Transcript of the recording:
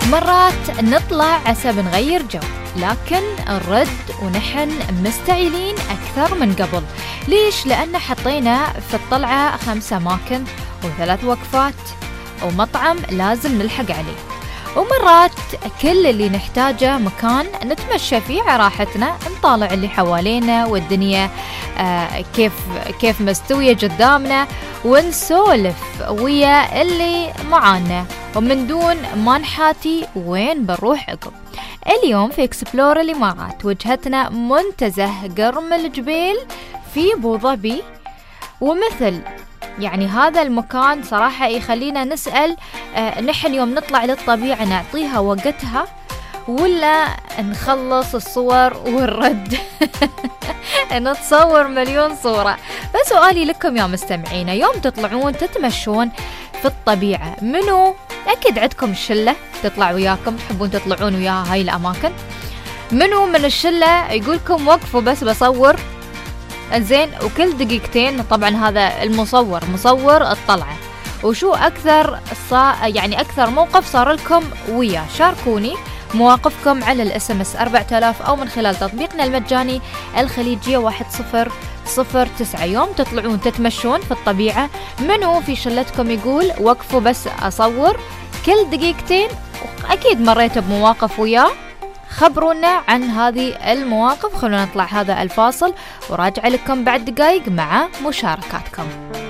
مرات نطلع عسى بنغير جو، لكن نرد ونحن مستعجلين أكثر من قبل. ليش؟ لأن حطينا في الطلعة 5 أماكن و3 وقفات ومطعم لازم نلحق عليه. ومرات كل اللي نحتاجه مكان نتمشى فيه على راحتنا، نطالع اللي حوالينا والدنيا كيف مستوية قدامنا، ونسولف ويا اللي معانا ومن دون ما نحاتي وين بنروح عقب. اليوم في اكسبلور الإمارات وجهتنا منتزه قرم الجبيل في أبو ظبي، ومثل يعني هذا المكان صراحة يخلينا نسأل نحن يوم نطلع للطبيعة نعطيها وقتها ولا نخلص الصور والرد نتصور مليون صورة. فسؤالي لكم يا مستمعين، يوم تطلعون تتمشون في الطبيعة، منو أكيد عندكم شلة تطلع وياكم تحبون تطلعون وياها هاي الأماكن؟ منو من الشلة يقولكم وقفوا بس بصور؟ زين، وكل دقيقتين طبعا هذا المصور مصور الطلعة. وشو أكثر يعني أكثر موقف صار لكم وياه؟ شاركوني مواقفكم على الSMS 4000 أو من خلال تطبيقنا المجاني الخليجية 1009. يوم تطلعون تتمشون في الطبيعة، منو في شلتكم يقول وقفوا بس أصور كل دقيقتين؟ أكيد مريت بمواقف وياه، خبرونا عن هذه المواقف. خلونا نطلع هذا الفاصل وراجع لكم بعد دقايق مع مشاركاتكم.